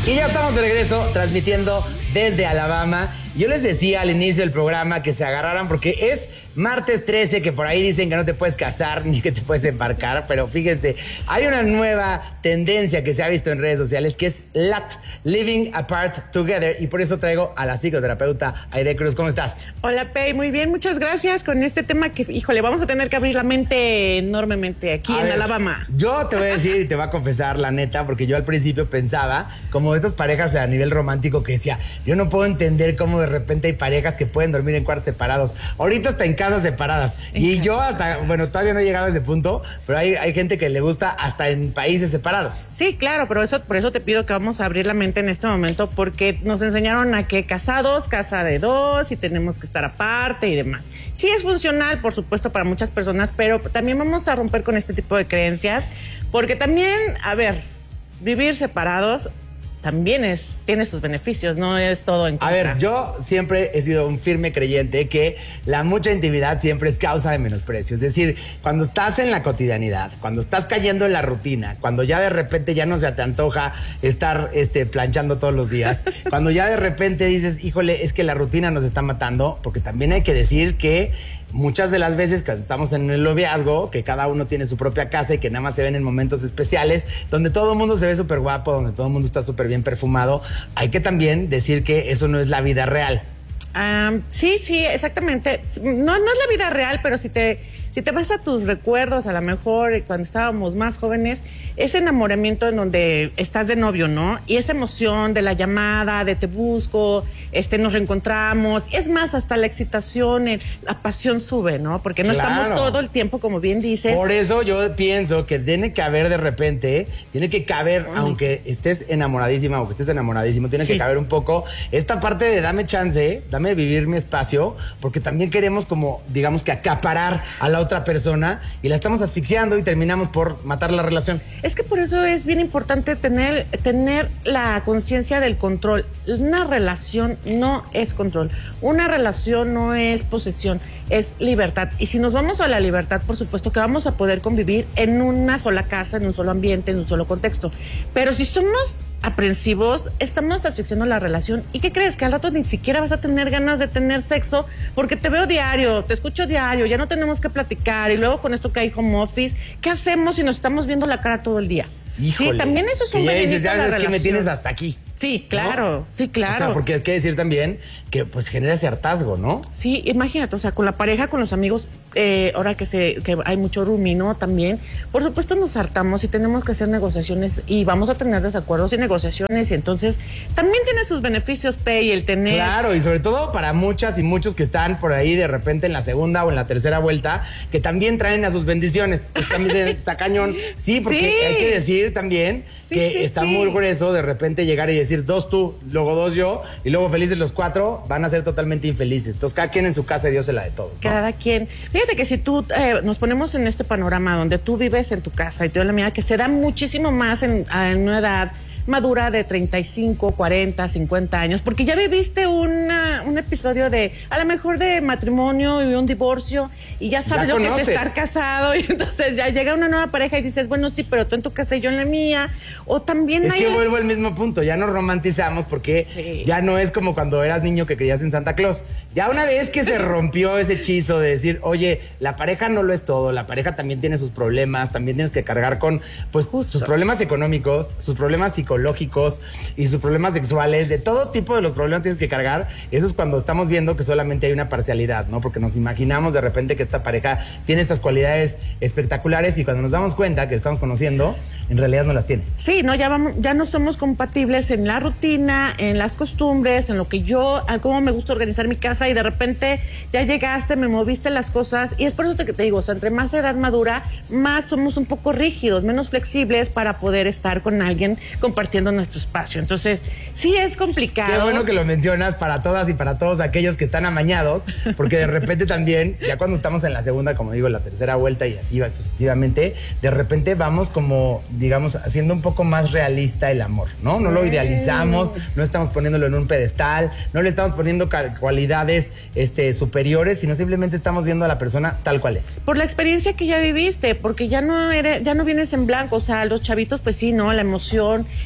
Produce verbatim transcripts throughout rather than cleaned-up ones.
Y ya estamos de regreso transmitiendo desde Alabama. Yo les decía al inicio del programa que se agarraran porque es martes trece, que por ahí dicen que no te puedes casar ni que te puedes embarcar, pero fíjense, hay una nueva tendencia que se ha visto en redes sociales que es L A T, Living Apart Together, y por eso traigo a la psicoterapeuta Aide Cruz. ¿Cómo estás? Hola, Pei, muy bien, muchas gracias con este tema que, híjole, vamos a tener que abrir la mente enormemente aquí a en ver, Alabama. Yo te voy a decir y te voy a confesar la neta, porque yo al principio pensaba, como estas parejas a nivel romántico, que decía, yo no puedo entender cómo de repente hay parejas que pueden dormir en cuartos separados. Ahorita está en casas separadas. En y casa. Yo hasta, bueno, todavía no he llegado a ese punto, pero hay, hay gente que le gusta hasta en países separados. Sí, claro, pero eso, por eso te pido que vamos a abrir la mente en este momento, porque nos enseñaron a que casados, casa de dos, y tenemos que estar aparte y demás. Sí es funcional, por supuesto, para muchas personas, pero también vamos a romper con este tipo de creencias, porque también, a ver, vivir separados también es, tiene sus beneficios, no es todo en contra. A ver, yo siempre he sido un firme creyente que la mucha intimidad siempre es causa de menosprecio. Es decir, cuando estás en la cotidianidad, cuando estás cayendo en la rutina, cuando ya de repente ya no se te antoja estar este, planchando todos los días, cuando ya de repente dices, híjole, es que la rutina nos está matando, porque también hay que decir que muchas de las veces que estamos en el noviazgo, que cada uno tiene su propia casa y que nada más se ven en momentos especiales, donde todo el mundo se ve súper guapo, donde todo el mundo está súper bien perfumado, hay que también decir que eso no es la vida real. Um, sí, sí, exactamente. No, no es la vida real, pero si te, si te vas a tus recuerdos, a lo mejor cuando estábamos más jóvenes, ese enamoramiento en donde estás de novio, ¿no? Y esa emoción de la llamada, de te busco, este, nos reencontramos. Es más, hasta la excitación, el, la pasión sube, ¿no? Porque no claro. estamos todo el tiempo, como bien dices. Por eso yo pienso que tiene que haber de repente, tiene que caber, mm. aunque estés enamoradísima o que estés enamoradísimo, tiene sí. que caber un poco esta parte de dame chance, dame de vivir mi espacio, porque también queremos como, digamos que acaparar a la otra persona y la estamos asfixiando y terminamos por matar la relación. Es que por eso es bien importante tener, tener la conciencia del control. Una relación no es control, una relación no es posesión, es libertad. Y si nos vamos a la libertad, por supuesto que vamos a poder convivir en una sola casa, en un solo ambiente, en un solo contexto. Pero si somos aprensivos, estamos asfixiando la relación. ¿Y qué crees? Que al rato ni siquiera vas a tener ganas de tener sexo porque te veo diario, te escucho diario, ya no tenemos que platicar. Y luego con esto que hay home office, ¿qué hacemos si nos estamos viendo la cara todo el día? Híjole, sí, también eso es un beneficio de la relación. Es que me tienes hasta aquí. Sí, claro, ¿no? Sí, claro. O sea, porque hay que decir también que pues genera ese hartazgo, ¿no? Sí, imagínate, o sea, con la pareja, con los amigos, eh, ahora que se que hay mucho roomie, ¿no? También, por supuesto nos hartamos y tenemos que hacer negociaciones y vamos a tener desacuerdos y negociaciones, y entonces también tiene sus beneficios, Pei, el tener... Claro, y sobre todo para muchas y muchos que están por ahí de repente en la segunda o en la tercera vuelta, que también traen a sus bendiciones. También está cañón. Sí, porque sí. hay que decir también sí, que sí, está sí. muy grueso de repente llegar y decir dos tú, luego dos yo, y luego felices los cuatro, van a ser totalmente infelices. Entonces, cada quien en su casa y Dios se la de todos, ¿no? Cada quien. Fíjate que si tú eh, nos ponemos en este panorama donde tú vives en tu casa y tú en la mía, que se da muchísimo más en, en una edad madura de treinta y cinco, cuarenta, cincuenta años, porque ya viviste una, un episodio de, a lo mejor de matrimonio y un divorcio, y ya sabes ya lo conoces. Que es estar casado, y entonces ya llega una nueva pareja y dices, bueno, sí, pero tú en tu casa y yo en la mía, o también es hay... que es... vuelvo al mismo punto, ya nos romantizamos porque sí. ya no es como cuando eras niño que creías en Santa Claus. Ya una vez que se rompió ese hechizo de decir, oye, la pareja no lo es todo, la pareja también tiene sus problemas, también tienes que cargar con, pues, Justo. sus problemas económicos, sus problemas psicológicos, psicológicos y sus problemas sexuales, de todo tipo de los problemas tienes que cargar. Eso es cuando estamos viendo que solamente hay una parcialidad, ¿no? Porque nos imaginamos de repente que esta pareja tiene estas cualidades espectaculares y cuando nos damos cuenta que estamos conociendo, en realidad no las tiene. Sí, no, ya vamos, ya no somos compatibles en la rutina, en las costumbres, en lo que yo, a cómo me gusta organizar mi casa, y de repente ya llegaste, me moviste las cosas, y es por eso que te digo, o sea, entre más edad madura, más somos un poco rígidos, menos flexibles para poder estar con alguien compartiendo nuestro espacio. Entonces, sí es complicado. Qué bueno que lo mencionas para todas y para todos aquellos que están amañados, porque de repente también, ya cuando estamos en la segunda, como digo, la tercera vuelta y así va sucesivamente, de repente vamos como, digamos, haciendo un poco más realista el amor, ¿no? No lo idealizamos, no estamos poniéndolo en un pedestal, no le estamos poniendo cualidades este, superiores, sino simplemente estamos viendo a la persona tal cual es. Por la experiencia que ya viviste, porque ya no eres, ya no vienes en blanco, o sea, los chavitos, pues sí, ¿no? La emoción,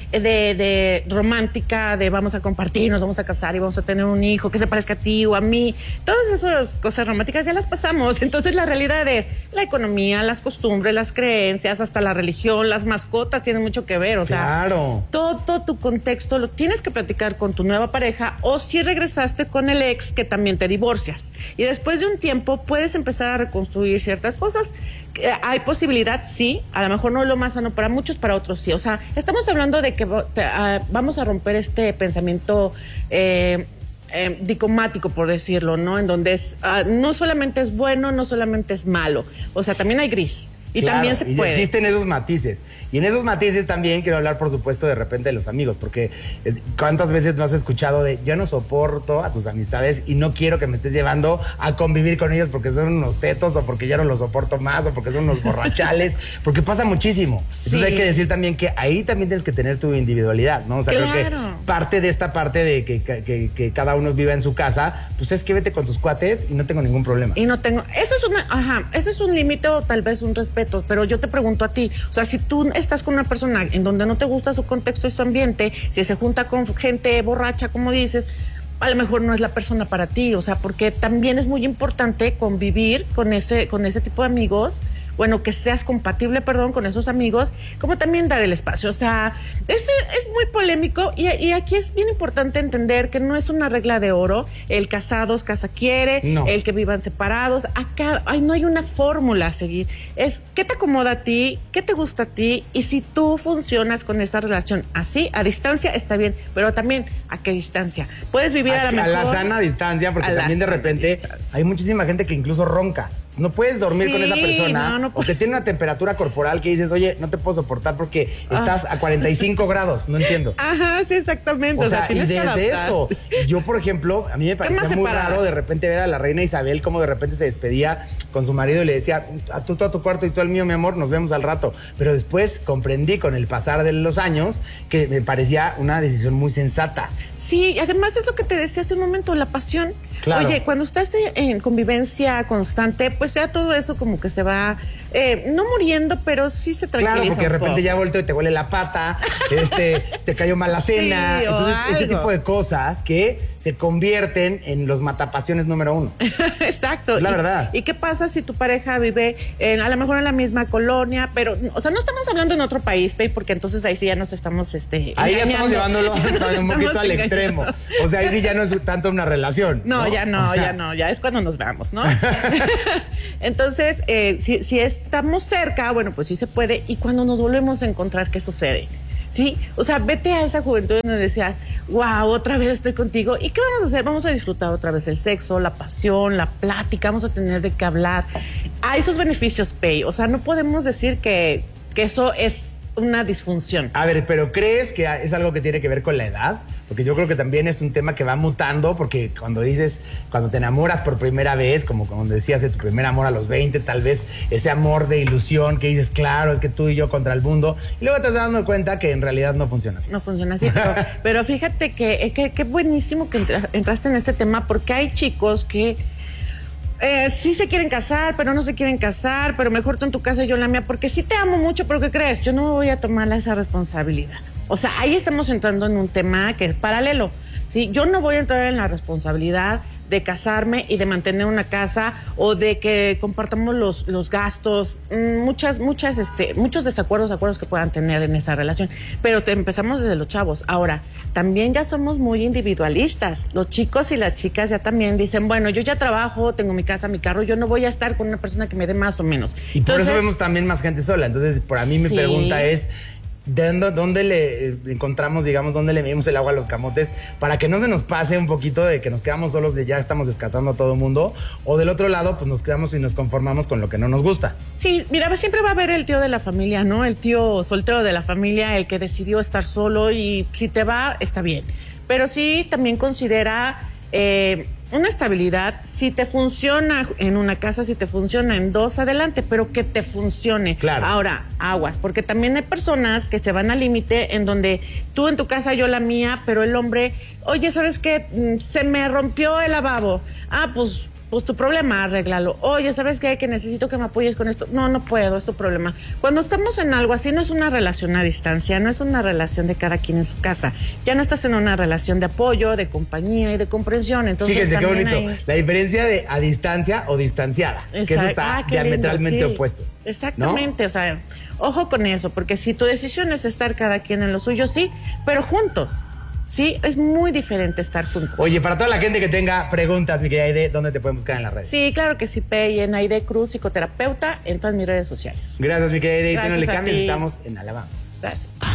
de, de romántica, de vamos a compartir, nos vamos a casar y vamos a tener un hijo que se parezca a ti o a mí. Todas esas cosas románticas ya las pasamos. Entonces la realidad es la economía, las costumbres, las creencias, hasta la religión, las mascotas tienen mucho que ver. O sea, claro. todo, todo tu contexto lo tienes que platicar con tu nueva pareja, o si regresaste con el ex, que también te divorcias. Y después de un tiempo puedes empezar a reconstruir ciertas cosas. Eh, hay posibilidad, sí, a lo mejor no es lo más sano para muchos, para otros sí. O sea, estamos hablando de que uh, vamos a romper este pensamiento eh, eh, dicomático, por decirlo, ¿no? En donde es, uh, no solamente es bueno, no solamente es malo. O sea, también hay gris. Y claro, también se puede. Y existen esos matices. Y en esos matices también quiero hablar, por supuesto, de repente de los amigos, porque eh, ¿cuántas veces no has escuchado de yo no soporto a tus amistades y no quiero que me estés llevando a convivir con ellos porque son unos tetos o porque ya no los soporto más o porque son unos borrachales? Porque pasa muchísimo. Sí. Entonces hay que decir también que ahí también tienes que tener tu individualidad, ¿no? O sea, claro. creo que parte de esta parte de que, que, que cada uno viva en su casa, pues es que vete con tus cuates y no tengo ningún problema. Y no tengo, eso es una, ajá, eso es un límite o tal vez un respeto, pero yo te pregunto a ti, o sea, si tú estás con una persona en donde no te gusta su contexto y su ambiente, si se junta con gente borracha, como dices, a lo mejor no es la persona para ti, o sea, porque también es muy importante convivir con ese, con ese tipo de amigos. Bueno, que seas compatible, perdón, con esos amigos, como también dar el espacio. O sea, es, es muy polémico y, y aquí es bien importante entender que no es una regla de oro. El casados, casa quiere, no. El que vivan separados. Acá ay, no hay una fórmula a seguir. Es qué te acomoda a ti, qué te gusta a ti, y si tú funcionas con esta relación así, a distancia, está bien, pero también a qué distancia. Puedes vivir a, a la mejor... A la sana distancia, porque también de repente distancia. Hay muchísima gente que incluso ronca. No puedes dormir sí, con esa persona no, no o que tiene una temperatura corporal que dices, oye, no te puedo soportar porque estás ah. a cuarenta y cinco grados, no entiendo. Ajá, sí, exactamente. O, o sea, sea y desde eso, yo, por ejemplo, a mí me parecía muy separadas? raro de repente ver a la reina Isabel cómo de repente se despedía con su marido y le decía, a tú, tú a tu cuarto y tú al mío, mi amor, nos vemos al rato. Pero después comprendí con el pasar de los años que me parecía una decisión muy sensata. Sí, y además es lo que te decía hace un momento, la pasión. Claro. Oye, cuando estás en convivencia constante, pues ya todo eso como que se va, eh, no muriendo, pero sí se tranquiliza. Claro, porque de repente ya vuelto y te huele la pata, este, te cayó mal la cena. Sí, entonces, ese tipo de cosas que se convierten en los matapasiones número uno. Exacto. Es la y, verdad. ¿Y qué pasa si tu pareja vive en, a lo mejor en la misma colonia, pero, o sea, no estamos hablando en otro país, Pei, porque entonces ahí sí ya nos estamos, este, ahí engañando. ya estamos llevándolo un poquito al extremo. O sea, ahí sí ya no es tanto una relación. No, no ya no, o sea, ya no, ya es cuando nos veamos, ¿no? Entonces, eh, si, si estamos cerca, bueno, pues sí se puede. Y cuando nos volvemos a encontrar, ¿qué sucede? Sí, o sea, vete a esa juventud donde decías, wow, otra vez estoy contigo. ¿Y qué vamos a hacer? Vamos a disfrutar otra vez el sexo, la pasión, la plática, vamos a tener de qué hablar. Hay esos beneficios, Pei. O sea, no podemos decir que, que eso es una disfunción. A ver, pero ¿crees que es algo que tiene que ver con la edad? Porque yo creo que también es un tema que va mutando, porque cuando dices, cuando te enamoras por primera vez, como cuando decías de tu primer amor a los veinte, tal vez ese amor de ilusión que dices, claro, es que tú y yo contra el mundo, y luego te estás dando cuenta que en realidad no funciona así. No funciona así, pero, pero fíjate que qué que buenísimo que entra, entraste en este tema, porque hay chicos que Eh, sí se quieren casar, pero no se quieren casar, pero mejor tú en tu casa y yo en la mía, porque sí te amo mucho, pero ¿qué crees? Yo no me voy a tomar esa responsabilidad. O sea, ahí estamos entrando en un tema que es paralelo, ¿sí? Yo no voy a entrar en la responsabilidad de casarme y de mantener una casa o de que compartamos los, los gastos, muchas, muchas, este, muchos desacuerdos, acuerdos que puedan tener en esa relación. Pero te empezamos desde los chavos. Ahora, también ya somos muy individualistas. Los chicos y las chicas ya también dicen, bueno, yo ya trabajo, tengo mi casa, mi carro, yo no voy a estar con una persona que me dé más o menos. Y Entonces, por eso vemos también más gente sola. Entonces, para mí mi sí. pregunta es, ¿dónde, ¿dónde le encontramos, digamos, dónde le medimos el agua a los camotes para que no se nos pase un poquito de que nos quedamos solos de ya estamos descartando a todo el mundo? O del otro lado, pues nos quedamos y nos conformamos con lo que no nos gusta. Sí, mira, siempre va a haber el tío de la familia, ¿no? El tío soltero de la familia, el que decidió estar solo y si te va, está bien. Pero sí también considera eh, una estabilidad, si te funciona en una casa, si te funciona en dos, adelante, pero que te funcione. Claro. Ahora, aguas, porque también hay personas que se van al límite en donde tú en tu casa, yo la mía, pero el hombre, oye, ¿sabes qué? Se me rompió el lavabo. Ah, pues pues tu problema, arréglalo. Oye, ¿sabes qué? Que necesito que me apoyes con esto. No, no puedo, es tu problema. Cuando estamos en algo así, no es una relación a distancia, no es una relación de cada quien en su casa. Ya no estás en una relación de apoyo, de compañía y de comprensión. Entonces, fíjense qué también bonito. hay... La diferencia de a distancia o distanciada. Exacto. Que eso está Ah, qué diametralmente lindo, sí. opuesto. Exactamente, ¿no? O sea, ojo con eso, porque si tu decisión es estar cada quien en lo suyo, sí, pero juntos. Sí, es muy diferente estar juntos. Oye, para toda la gente que tenga preguntas, mi querida Aide, ¿dónde te pueden buscar en las redes? Sí, claro que sí, Pei, en Aide Cruz, psicoterapeuta, en todas mis redes sociales. Gracias, mi querida Aide. Gracias No le a cambies, ti. estamos en Alabama. Gracias.